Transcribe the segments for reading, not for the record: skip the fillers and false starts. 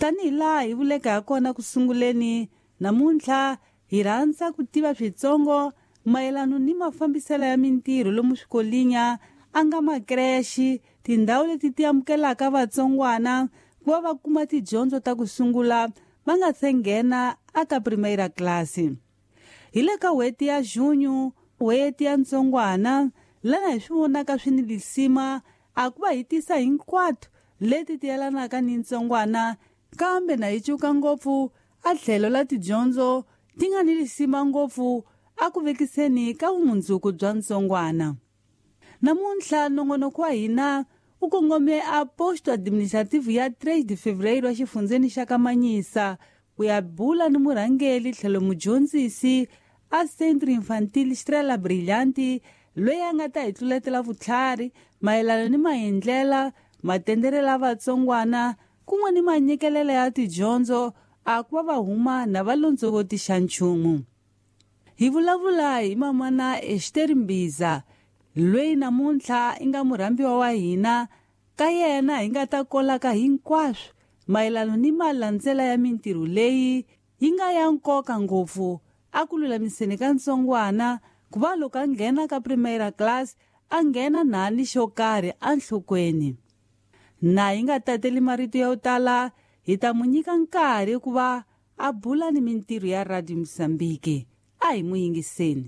Tanihi laha hi vuleka ha kona ku sunguleni, namuntlha hi rhandza ku tiva switsongo mayelana ni mafambiselo ya mintirho lomu swikolinya a nga makreshi, tindhawu leti ti amukelaka vatsongwana ku va kuma tidyondzo ta ku sungula va nga se nghena aka primera klasi. Hi le ka n'hweti ya Junyu, n'hweti ya ntsongwana, lana hi swi vonaka swi ni lisima a ku va hi tisa hinkwato leti ti yelanaka ni ntsongwana, kambe na hi cuka ngopfu a tlhelo la tidyondzo ti nga ni lisima ngopfu a ku vekiseni ka vumundzuku bya ntsongwana. Namuntlha nongonoko wa hina u kongome a posto administrative ya 3 de Fevereiro wa xifundzeni xa Kamanyisa ku ya bula ni murhangeli tlhelo mudyondzisi a Centro Infantil Strela Brilhante loyi a nga ta hi tluletela vutlhari mayelana ni maendlela matenderela vatsongwana kun'we ni manyikelelo ya tidyondzo a ku va huma na valondzokoti xa nchumu. Hi vulavula hi mamana Esther Mbiza loyi namuntlha i nga murhambiwa wa hina, ka yena hi nga ta kolaka hinkwaswo mayelana ni malandzela ya mintirho leyi yi nga ya nkoka ngopfu a ku lulamiseni ka ntsongwana ku va loko a nghena ka primera class a nghena na ni xo karhi enhlokweni. Na hi nga tateli marito yo tala, hi ta mu nyika nkarhi ku va a bula ni mintirho ya Radio Mozambique. A hi mu yingiseni.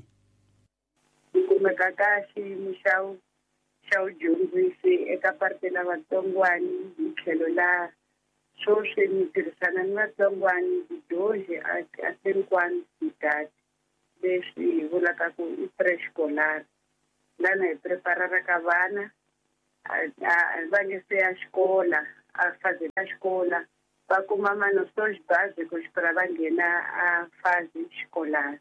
Kumeka ka xiyimo xa udyondzisi eka parte la vatsongwani hi tlhelo la swoswi ni tirhisana ni vatsongwani tidyondzo a Senkwani Ciudad, leswi hi vulaka ku i preescolar. Lana hi preparaka vana va nge se ya xikola, a faze la xikola va kuma manosoj bazi ku xipira va nghena a fazi xikolari.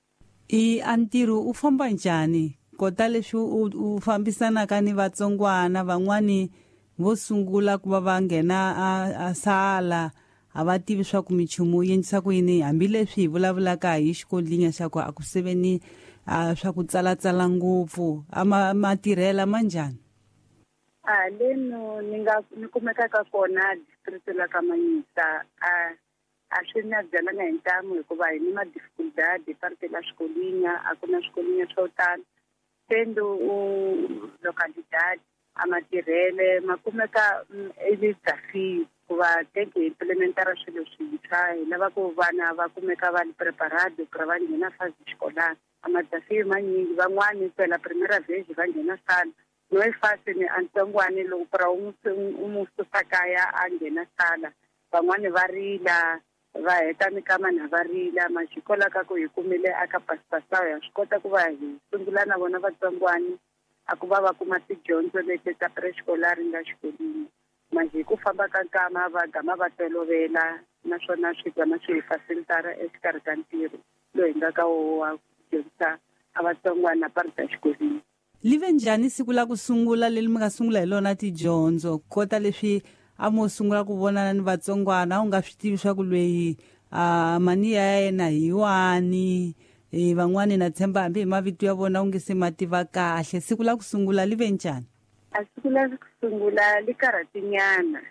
A ntirho u famba njhani kota leswi u fambisanaka ni vatsongwana van'wani vo sungula ku va va nghena a sala a va tivi swa ku michumu yi endlisa ku yini, hambileswi hi vulavulaka hi xikolinya xa ku a ku seveni swa ku tsalatsala ngopfu a matirhela ma njhani? Leno ni kumekaka kona district la Kamanyisa a swi na byalanga hi ntamu hikuva hi ni madificultadi parte la xikolinya, a ku na swikolinya swo tala sendo localidade a matirhele ma kumeka elitsafi ku va teke hi implementara swilo swintshwa. Hi lava ku vana va kumeka va li preparado ku va nghena fazi xikolari. A madzafi manyingi van'wani pela primera vez va nghena sala no e fasi ni antsongwani loko pra u mu susakaya a nghena sala, van'wani va rila va heta mikama na va rila. Maxikola ka ku hi kumile aka pasipasa ya swi kota ku va hi sungula na vona vatsongwani a ku va va kuma tidyondzo leti ta preescolar nga xikolweni. Manje ku famba ka nkama va gama va tolovela, naswona swi gama swi hi fasilitara exikarhi ka ntirho loyi nga ka wa dyondzisa a vatsongwana parita xikolweni. Live njhani siku la ku sungula leri mi nga sungula hi lona tidyondzo kota leswi a mo sungula ku vonana ni vatsongwana u nga swi tivi swa ku lweyi mani ya yena hi wani, van'wani na tshemba hambi hi mavito ya vona u nge se mativa kahle. Siku la ku sungula live njhani? A siku la ku sungula li karhatinyana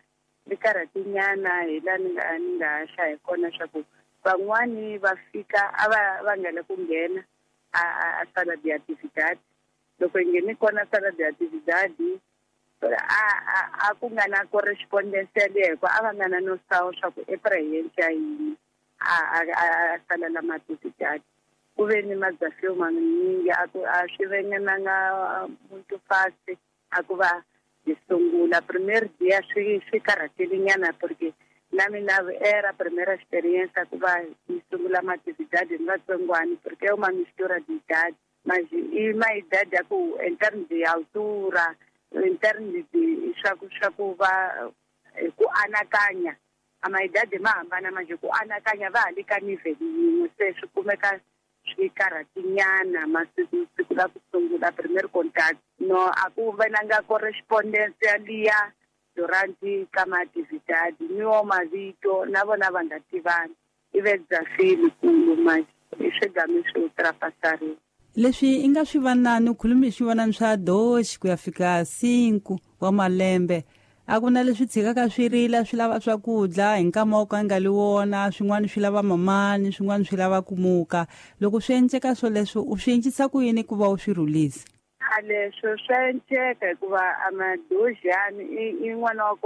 hi la ni nga xa hi kona swa ku van'wani va fika a va nga le ku nghena a sala de actividade. Loko hi ngheni kona sala de actividade a ku nga na correspondence leko a va nga na no sawo swa ku eprehensia yini a sala la actividade. Ku ve ni madzafio manyingi a swi vengenanga muntu fast a ku va hi sungula primer dia swi karhatelinyana porque na mina era primera experiência ku va hi sungula maatividade ni vatsongwani porque é uma mistura de idade, mas e uma idade ya ku em termos de altura, em termos de swa ku va ku anakanya a maidade ma hambana, manje ku anakanya va ha le ka niveli yin'we se swi kumeka swi karhatinyana masiku la ku sungula primer contact. No a ku venanga correspondence yaliya durante ka maatividade ni wo mavito na vona va nga tivani ive dzafile kulu manje swi game swi ultrapassarile. Leswi i nga swi vanani u khulumi hi swivonani swa doxi ku ya fika 5 wa malembe a ku na leswi tshikaka swi rila swi lava swakudya hi nkama wo ka nga li wona, swin'wana swi lava mamani, swin'wana swi lava ku muka. Loko swi endleka swoleswo u swi endlisa ku yini ku va u swi rhulisa? A leswo swa endleka hikuva amadozhani i n'wana wa ku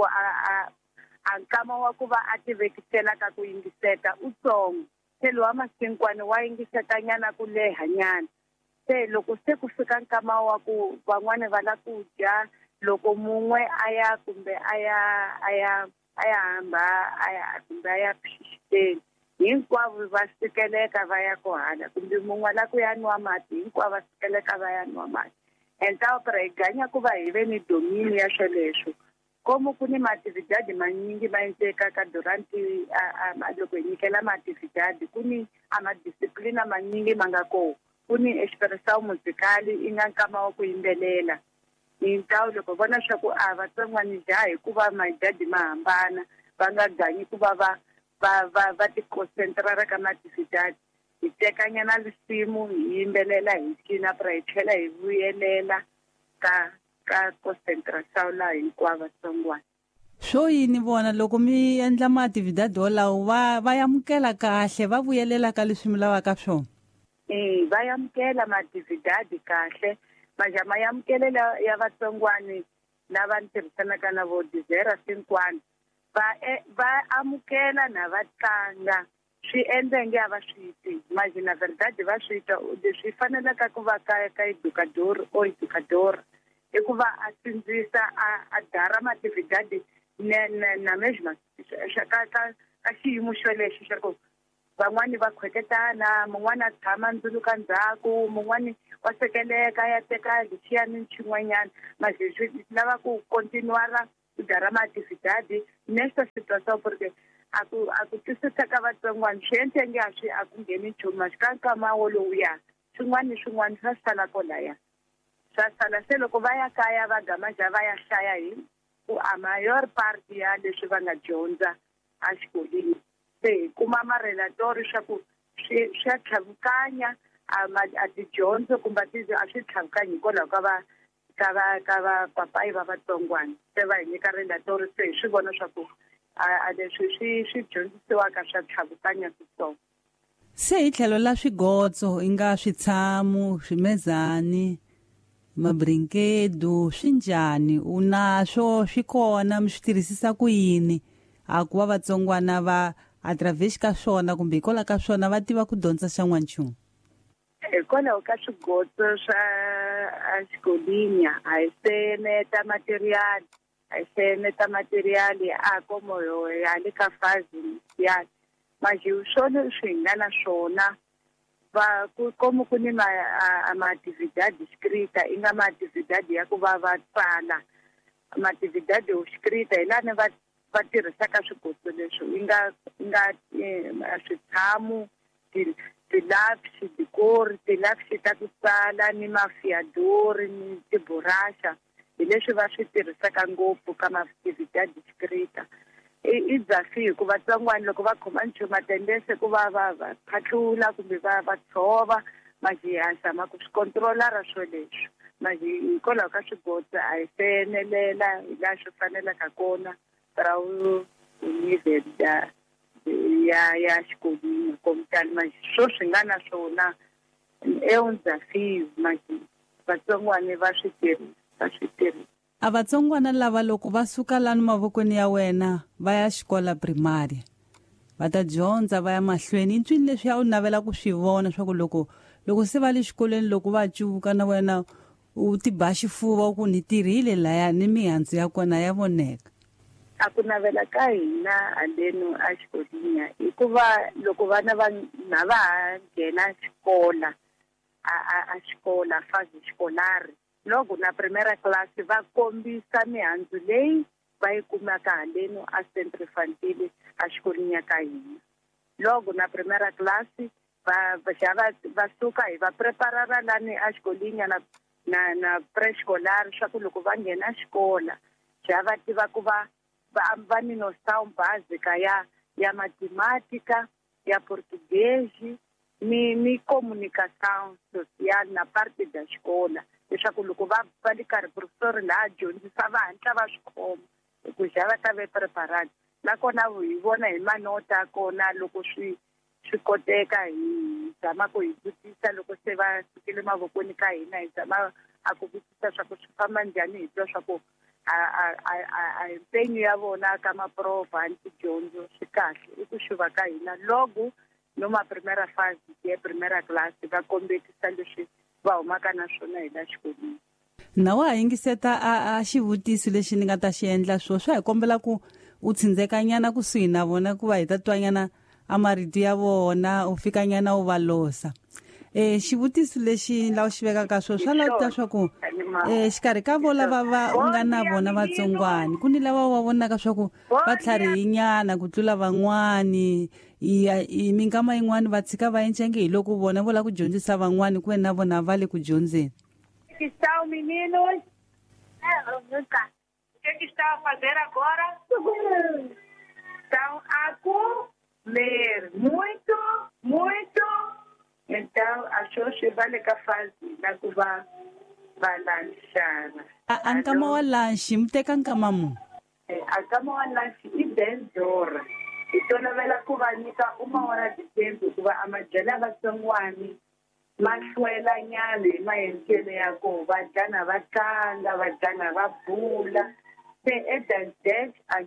a nkama wa ku va a tivekisela ka ku yingiseta u tsongo. Se lowa masikwani wa yingiseta nyana ku leha nyana. Se loko se ku fika nkama wa ku van'wana va la ku dya, loko mun'we a ya kumbe a ya hamba kumbe a ya phixiteni, hinkwavo va sikeleka va ya kohala, kumbe mun'we la ku ya nwa mati, hinkwavo va sikeleka va ya nwa mati. Entawopera hi ganya ku va hi ve ni domini ya sweleswo. Komu ku ni maatividadi manyingi ma endlekaka durant loko hi nyikela maatividadi, ku ni amadisciplina manyingi ma nga kona. Ku ni expressão musical i nga nkama wa ku yimbelela. Ni ntawu loko vona swa ku vatsongwana jaha hikuva madadi ma hambana, va nga ganyi ku va va ticoncentrara ka maatividadi. Hi tekanyana risimu hi yimbelela hi cina pra hi tlhela hi vuyelela ka concentração laha hinkwavo vatsongwana. Swo yini vona loko mi endla maatividadi wolawo va yamukela kahle, va vuyelela ka leswi mi lavaka swona? Va yamukela maatividadi kahle, majama yamukelela ya vatsongwana lava ni tirhisanaka na vo Dizera Sinkwani. Va amukela na va tlanga. Swi endla nge a va swi ti, na verdade va swi twa. Leswi fanelaka ku va ka educador o educador i ku va a sindzisa a dara maatividadi na measurement ka xiyimo xolexo xa ku van'wani va khweketana, mun'wana a tshama ndzuluka ndzhaku, mun'wani wa sekeleka ya teka lexiyani xin'wanyana. Leswi lava ku continuara ku dara maatividadi next situation porque a ku twisisa ka vatsongwana swi endlenge a ku ngheni nchumu ka nkama wolowuya swin'wana swa sala kolaya swa sala. Se loko va ya kaya va gamaja va ya hlaya hi ku a mayor part ya leswi va nga dyondza a xikolweni. Se hi kuma marelatori swa ku swa tlhavukanya a tidyondzo kumbe a swi tlhavukanyi hikwalaho ka va papayi va vatsongwana. Se va hi nyika relatori, se hi swi vona swa ku a leswi swi dyondzisiwaka swa tlhavukanya switsongo. Se hi tlhelo la swigotso i nga switshamu, swimezani, mabrinkedu, swi njhani? U naswo swi kona, mi swi tirhisisa ku yini a ku va vatsongwana va atravesi ka swona kumbe hikwalaho ka swona va tiva ku dyondza xa n'wanchumu? Hikwalaho ka swigotso swa xikolweni a hi seneta materiali a komo ya le ka fazi ya majiu swona swi nga na swona. Komu ku ni maatividadi scrita i nga maatividadi ya ku va tsala. Maatividadi yo scrita hi lani va tirhisaka swigotso leswi i nga switshamu, tilapsi, tilapsi ta ku tsala ni mafiadori ni tiburasha. Hi leswi va swi tirhisaka ngopfu ka maatividadi scrita. I dzafi ku vatsongwana loko va khoma nchumu matendese ku va phatlula kumbe va tshova majihasa ma ku swi controlara swo leswi. Hikwalaho ka swigotso a hi fenelela hi laha swi fanelaka kona ra level ya xikolweni komutani swo swi nga na swona eundzafiwi vatsongwana va swi tirhisa. A vatsongwana lava loko va suka lani mavokweni ya wena va ya xikola primaria va ta dyondza va ya mahlweni, i ncini leswi ya u navela ku swi vona swa ku loko se va le xikolweni loko va cuvuka na wena u ti ba xifuva ku ni tirhile laya ni mihandzu ya kona ya voneka? A ku navela ka hina haleno a xikolweni hikuva loko vana va ha nghena xikola a xikola fazi xikolari, loko na primera class va kombisa mihandzu leyi va yi kumaka haleno a centro infantile a xikolweni ya ka hina. Loko na primera class va suka hi va preparara lani a xikolweni na pre-xikolari swa ku loko va nghena xikola va tiva ku va ni noção básica ya matematica, ya português ni comunicação social na parte da xikola. Leswaku loko va ri karhi professor laha dyondzisa va hatla va swi khoma ku xa va ta ve preparat nakona hi vona hi manota kona loko swi koteka hi zama ku hi vutisa loko se va sukile mavokweni ka hina hi zama a ku vutisa swa ku swi famba njhani hi twa swa ku a mpenyu ya vona ka maprova ni tidyondzo swi kahle i ku xuva ka hina logo no ma primera fase ya primera class va kombetisa leswi va humaka na swona hi la xikolweni. Na wa yingiseta a xivutiso lexi ni nga ta xi endla swo swa hi kombela ku u tshindzeka nyana kusuhi na vona ku va hi ta twanyana a marito ya vona u fika nyana u va losa. Xivutiso lexi la u xi vekaka swo swa la swa ku xikarhi ka vo lava va u nga na vona vatsongwani ku ni lava va vonaka swa ku va tlharihinyana ku tlula van'wani minkama yin'wani va tshika va encenge hi loko vona vo la ku dyondzisa van'wani ku ve na vona va le ku dyondzeni. Que estão meninos? O que está a fazer agora? Estão a comer muito, muito. Então, achou que vale que faz na Cuba balançar. A nkama wa lanchi mi teka nkama mu? A nkama wa lanchi I 10 horas. Hi tolovela ku va nyika 1 hora de tempo ku va amadyela vatsongwani ma hlwela nyana hi maendlelo ya koho va dlana va tlanga va dlana va bula se edandet a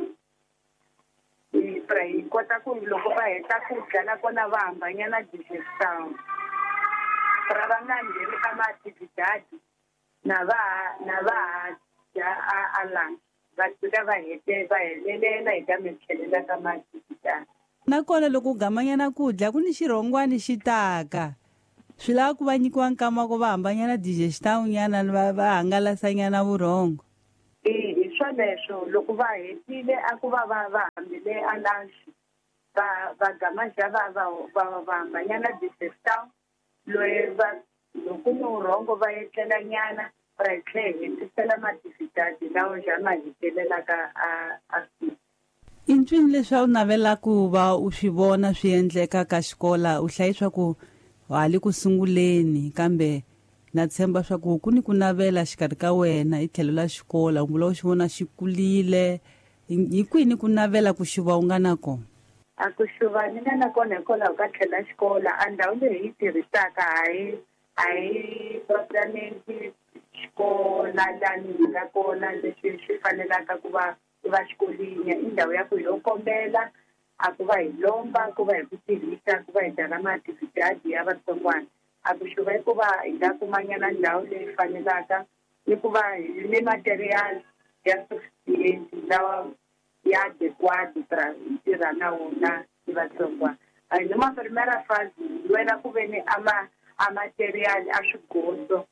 hi kota ku loko va heta ku dya nakona va hambanyana digestion ra va nga ngheni ka maaktivitati na va dya a lunch va fika va helelela hi ta mitlhelela ka maaktivitati. Nakona loko u gamanyana ku dya ku ni xirhongwani xi taka swi lava ku va nyikiwa nkama ku va hambanyana digestion nyana va hangalasanyana vurhongo. Hi swoleswo loko va hetile a ku va hambile a lunch va gamadya va hambanyana digestion loyi loko murhongo va etlela nyana va hetisela maaktivitati lawa ja ma hetelelaka a siku. I ncwini leswi a wu navela ku va u swi vona swi endleka ka xikola u hlayiswa ku hali ku sunguleni kambe na tshemba swa ku ni ku navela xikarhi ka wena hi tlhelo la xikola u vula u xi vona xi kulile hi kwini ku navela ku xuva u nga na kona? A ku xuva ni nga na kona hikwalaho ka tlhela xikola a ndhawu leyi hi tirhisaka a hi propriamente xikola lani hi nga kona leswi swi fanelaka ku va xikolweni I ndhawu ya ku yo kombela a ku va hi lomba ku va hi ku tirhisa ku va hi dya maaktivitati ya vatsongwana a ku xuva hi ku va hi nga kumanyana ndhawu leyi fanelaka ni ku va hi ni material ya sufficient lawa ya adequate para tirha na wona hi vatsongwana a hi noma primera fase lwela ku ve ni a material a swigondo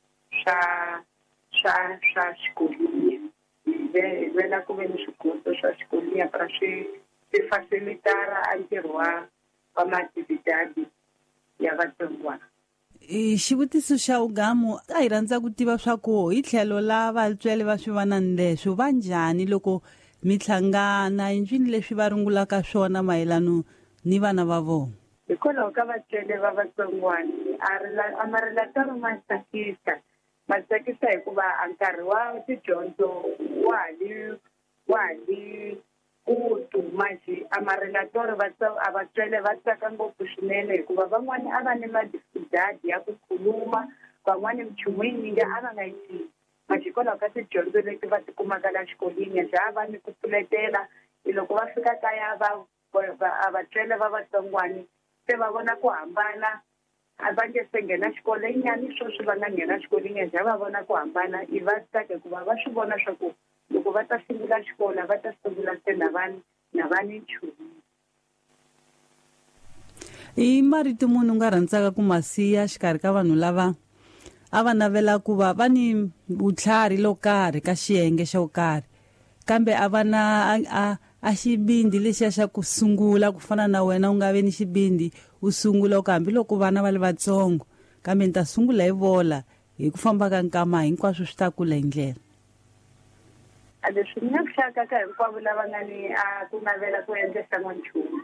swa xikolweni hi lwela ku ve ni swigondo swa xikolweni para swi facilitara a ntirho wa maaktivitati ya vatsongwana. Xivutiso xa Ugamu a hi rhandza ku tiva swa ku hi tlhelo la vatswele va swivanani leswi va njhani loko mi hlangana hi ncwini leswi va rungulaka swona mayelano ni vana va vona. Hikwalaho ka vatswele va vatsongwana a marelatori ma tsakisa hikuva a nkarhi wa tidyondzo wa hali ku tumaji a marelatori a vatswele va tsaka ngopfu swinene hikuva van'wani a va ni madifidadi ya ku khuluma van'wani minchumu yinyingi a va nga yi tivi hikwalaho ka tidyondzo leti va tikumaka la xikolweni ja va ni ku pfuletela loko va fika kaya a vatswele va vatsongwani se va vona ku hambana a va nge se nghena xikolo inyani swoswi va nga nghena xikolweni ja va vona ku hambana I va tsaka hikuva va swi vona swa ku loko va ta sungula xikola va ta sungula se na vani nchumu. I marito munhu u nga rhandzaka ku masiya xikarhi ka vanhu lava a va navela ku va ni vutlhari lo karhi ka xiyenge xo karhi kambe a va na a xibindi lexiya xa ku sungula ku fana na wena u nga ve ni xibindi u sungula ku hambiloko vana va le vatsongo kambe ni ta sungula hi vola hi ku famba ka nkama hinkwaswo swi ta kula hi ndlela. Leswi ni nga vuxaka ka hinkwavo lava nga ni ku navela ku endlisa n'wanchumu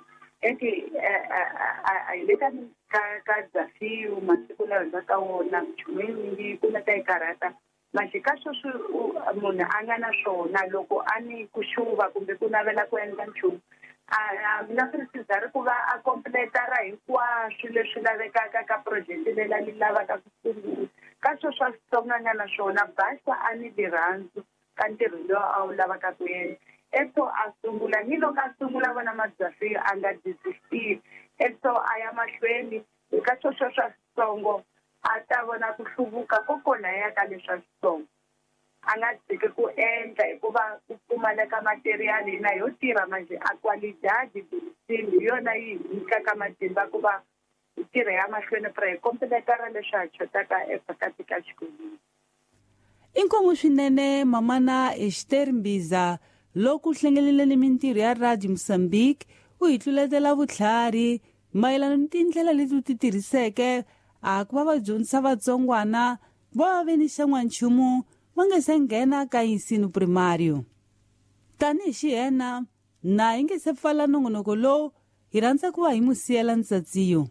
hi le ka Zafiu masiku lawa hi nga ka wona minchumu yinyingi ku na ta yi karhata manje ka sweswi munhu a nga na swona loko a ni ku xuva kumbe ku navela ku endla nchumu a nga swi ku va a completara hinkwaswo leswi lavekaka ka project leyi a ni lavaka ku sungula ka sweswi a Xitsonga a nga na swona basa a ni rirhandzu ka ntirho lowu a wu lavaka ku endla eso a sungula ni loko a sungula vona madzasi a nga desistile eso a ya mahlweni ka sweswo swa Xitsongo a ta vona ku hluvuka kokona ya ka leswa Xitsongo a nga tshiki ku endla hikuva ku pfumaleka materiyali na yo tirha manje a kwalidadi burisini yona yi nyikaka matimba ku va tirha ya mahlweni pra hi kompletara leswi ha chotaka epakati ka xikolweni. Inkomu swinene mamana Esther Mbiza loku hlengeleleni mintirho ya Radio Mozambique u hi tluletela vutlhari mayelana ni tindlela leti ti tirhiseke a ku va va dyondzisa vatsongwana va ve ni xan'wanchumu va nga se nghena ka yisini primario. Tanihi xihena na hi nge se pfala nongonoko lowu hi rhandza ku va hi musiyela ntsatsiyo.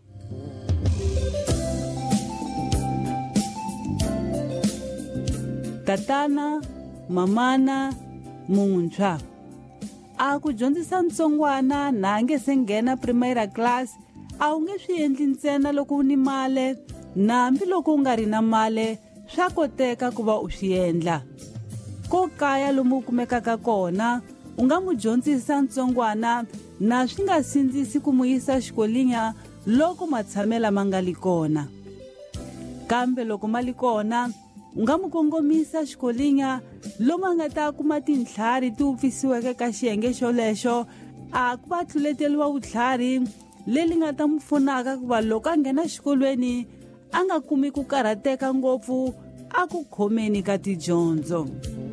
Tatana, mamana, muntshwa a ku dyondzisa ntsongwana na nge se nghena primary class a wu nge swi endli ntsena loko u ni male nambi loko u nga ri na male swa koteka ku va u swi endla. Ko kaya lomu u kumekaka kona u nga mu dyondzisa ntsongwana na swi nga sindzisi ku mu yisa xikolinya loko matshamela ma nga li kona. Kambe loko ma li kona u nga mu kongomisa xikolinya lomu a nga ta kuma tintlhari ti upfisiweke ka xiyenge xolexo a ku va tluleteliwa vutlhari leli nga ta mu pfunaka ku va loko a nghena xikolweni a nga kumi ku karhateka ngopfu a ku khomeni ka tidyondzo.